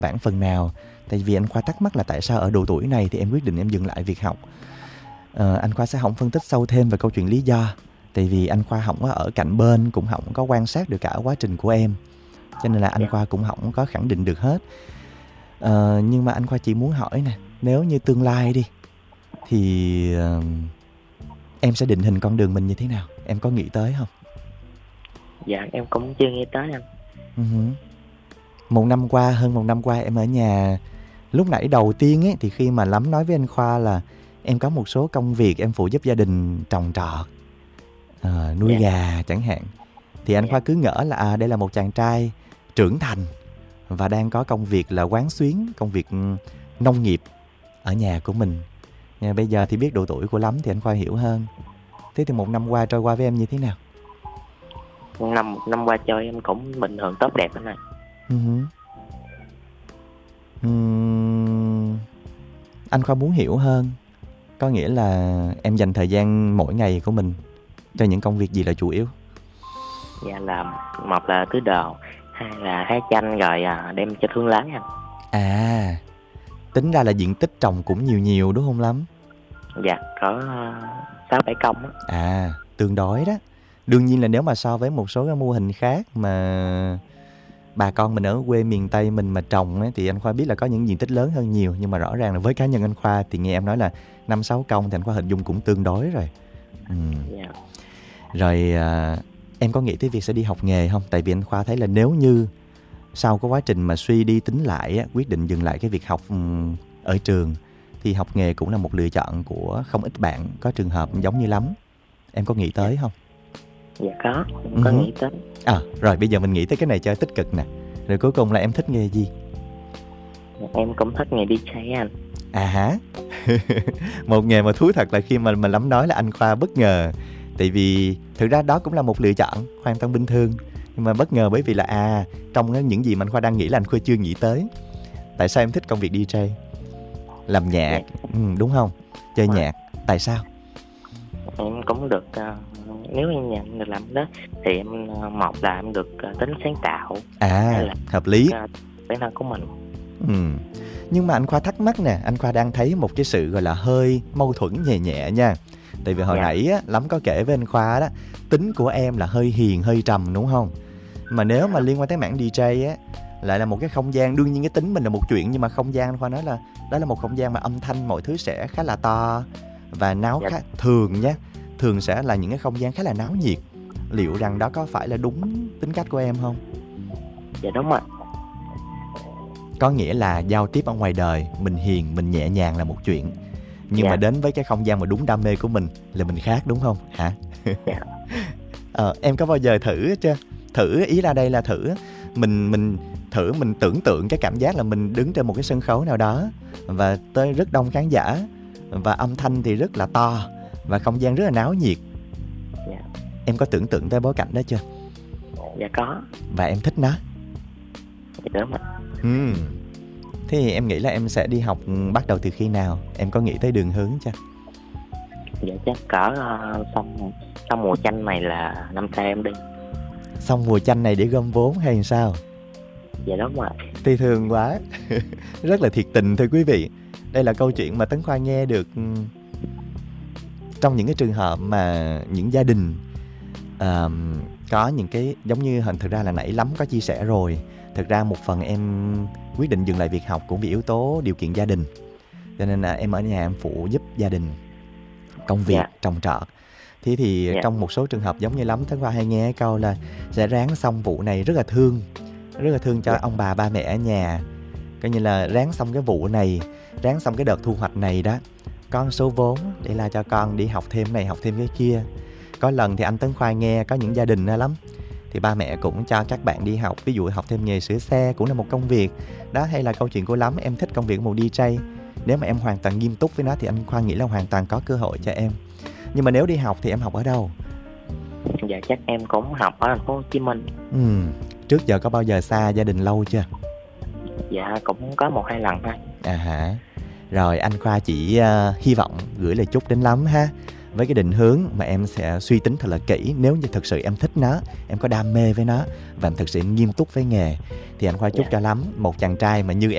bản phần nào. Tại vì anh Khoa thắc mắc là tại sao ở độ tuổi này thì em quyết định em dừng lại việc học. Anh Khoa sẽ không phân tích sâu thêm về câu chuyện lý do. Tại vì anh Khoa không có ở cạnh bên, cũng không có quan sát được cả quá trình của em. Cho nên là anh Khoa cũng không có khẳng định được hết. Nhưng mà anh Khoa chỉ muốn hỏi nè, nếu như tương lai đi thì em sẽ định hình con đường mình như thế nào? Em có nghĩ tới không? Dạ em cũng chưa nghĩ tới anh. Hơn một năm qua em ở nhà. Lúc nãy đầu tiên ấy, thì khi mà Lắm nói với anh Khoa là em có một số công việc em phụ giúp gia đình trồng trọt, nuôi gà chẳng hạn, thì anh Khoa cứ ngỡ là đây là một chàng trai trưởng thành và đang có công việc là quán xuyến, công việc nông nghiệp ở nhà của mình. Nhưng bây giờ thì biết độ tuổi của Lắm thì anh Khoa hiểu hơn. Thế thì một năm qua trôi qua với em như thế nào? Một năm qua chơi em cũng bình thường, tốt đẹp anh này. Anh Khoa muốn hiểu hơn. Có nghĩa là em dành thời gian mỗi ngày của mình cho những công việc gì là chủ yếu? Dạ là một là tưới đồ, hai là hái chanh rồi đem cho thương lái anh. Tính ra là diện tích trồng cũng nhiều đúng không Lắm? Dạ có 6-7 công á. Tương đối đó. Đương nhiên là nếu mà so với một số cái mô hình khác mà bà con mình ở quê miền Tây mình mà trồng ấy, thì anh Khoa biết là có những diện tích lớn hơn nhiều. Nhưng mà rõ ràng là với cá nhân anh Khoa thì nghe em nói là 5-6 công thì anh Khoa hình dung cũng tương đối rồi. Rồi em có nghĩ tới việc sẽ đi học nghề không? Tại vì anh Khoa thấy là nếu như sau cái quá trình mà suy đi tính lại á, quyết định dừng lại cái việc học ở trường thì học nghề cũng là một lựa chọn của không ít bạn có trường hợp giống như Lắm. Em có nghĩ tới không? Dạ có nghĩ tới. Rồi bây giờ mình nghĩ tới cái này cho tích cực nè. Rồi cuối cùng là em thích nghề gì? Em cũng thích nghề DJ anh. Một nghề mà thú thật là khi mà Lắm nói là anh Khoa bất ngờ. Tại vì thực ra đó cũng là một lựa chọn hoàn toàn bình thường. Nhưng mà bất ngờ bởi vì là trong những gì mà anh Khoa đang nghĩ là anh Khoa chưa nghĩ tới. Tại sao em thích công việc DJ? Làm nhạc, đúng không? Chơi nhạc, tại sao? Em cũng được, nếu em được làm đó thì em một là em được tính sáng tạo. Hợp lý. Bản thân của mình. Nhưng mà anh Khoa thắc mắc nè, anh Khoa đang thấy một cái sự gọi là hơi mâu thuẫn nhẹ nha. Tại vì hồi nãy á, Lắm có kể với anh Khoa đó, tính của em là hơi hiền, hơi trầm đúng không? Mà nếu mà liên quan tới mảng DJ á, lại là một cái không gian, đương nhiên cái tính mình là một chuyện, nhưng mà không gian anh Khoa nói là đó là một không gian mà âm thanh mọi thứ sẽ khá là to và thường sẽ là những cái không gian khá là náo nhiệt. Liệu rằng đó có phải là đúng tính cách của em không? Dạ đúng rồi. Có nghĩa là giao tiếp ở ngoài đời mình hiền, mình nhẹ nhàng là một chuyện, nhưng mà đến với cái không gian mà đúng đam mê của mình là mình khác đúng không hả? Em có bao giờ thử chưa? Thử ý ra đây là thử mình tưởng tượng cái cảm giác là mình đứng trên một cái sân khấu nào đó và tới rất đông khán giả và âm thanh thì rất là to và không gian rất là náo nhiệt. Em có tưởng tượng tới bối cảnh đó chưa? Dạ có. Và em thích nó? Dạ đúng rồi. Thế thì em nghĩ là em sẽ đi học bắt đầu từ khi nào? Em có nghĩ tới đường hướng chưa? Dạ chắc cỡ xong mùa chanh này là năm sau em đi. Xong mùa chanh này để gom vốn hay sao? Dạ đúng rồi. Thì thương quá. Rất là thiệt tình thưa quý vị. Đây là câu chuyện mà Tấn Khoa nghe được trong những cái trường hợp mà những gia đình có những cái giống như thực ra là nãy Lắm có chia sẻ rồi. Thực ra một phần em quyết định dừng lại việc học cũng vì yếu tố điều kiện gia đình. Cho nên là em ở nhà em phụ giúp gia đình công việc trồng trọt. Thế thì trong một số trường hợp giống như Lắm, Tấn Khoa hay nghe câu là sẽ ráng xong vụ này, rất là thương cho ông bà ba mẹ ở nhà. Coi như là ráng xong cái vụ này, ráng xong cái đợt thu hoạch này đó, có số vốn để là cho con đi học thêm này, học thêm cái kia. Có lần thì anh Tấn Khoa nghe có những gia đình lắm thì ba mẹ cũng cho các bạn đi học, ví dụ học thêm nghề sửa xe cũng là một công việc đó. Hay là câu chuyện của Lắm, em thích công việc của một DJ, nếu mà em hoàn toàn nghiêm túc với nó thì anh Khoa nghĩ là hoàn toàn có cơ hội cho em. Nhưng mà nếu đi học thì em học ở đâu? Dạ chắc em cũng học ở thành phố Hồ Chí Minh. Trước giờ có bao giờ xa gia đình lâu chưa? Dạ cũng có 1-2 lần thôi. Rồi anh Khoa chỉ hy vọng gửi lời chúc đến Lắm ha, với cái định hướng mà em sẽ suy tính thật là kỹ. Nếu như thực sự em thích nó, em có đam mê với nó và em thực sự nghiêm túc với nghề thì anh Khoa chúc cho Lắm một chàng trai mà như